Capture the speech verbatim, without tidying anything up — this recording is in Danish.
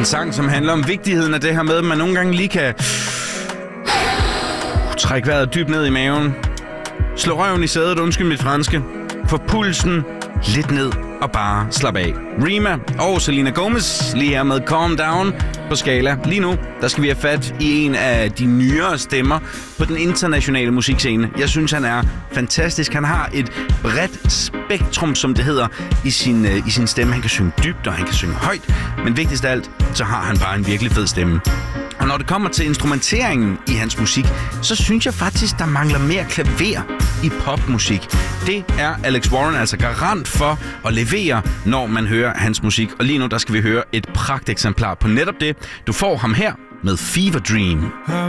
En sang, som handler om vigtigheden af det her med, at man nogle gange lige kan trække vejret dybt ned i maven, slå røven i sædet, undskyld mit franske, få pulsen lidt ned og bare slap af. Rema og Selena Gomez lige her med Calm Down på Skala. Lige nu, der skal vi have fat i en af de nyere stemmer på den internationale musikscene. Jeg synes, han er fantastisk. Han har et bredt spektrum, som det hedder, i sin, uh, i sin stemme. Han kan synge dybt, og han kan synge højt. Men vigtigst af alt, så har han bare en virkelig fed stemme. Og når det kommer til instrumenteringen i hans musik, så synes jeg faktisk, der mangler mere klaver i popmusik. Det er Alex Warren altså garant for at levere, når man hører hans musik. Og lige nu, der skal vi høre et pragteksemplar på netop det. Du får ham her med Fever Dream.